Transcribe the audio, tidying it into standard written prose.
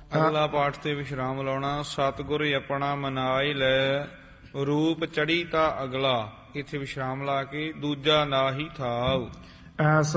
ਅਗਲਾ ਪਾਠ ਤੇ ਵਿਸ਼ਰਾਮ ਲਾਉਣਾ। ਸਤਿਗੁਰ ਆਪਣਾ ਮਨਾਈ ਲੈ ਰੂਪ ਚੜੀ ਤਾਂ ਅਗਲਾ। ਇੱਥੇ ਵਿਸ਼ਰਾਮ ਲਾ ਕੇ ਦੂਜਾ ਨਾਹੀ ਥਾਵ। ਐਸਾ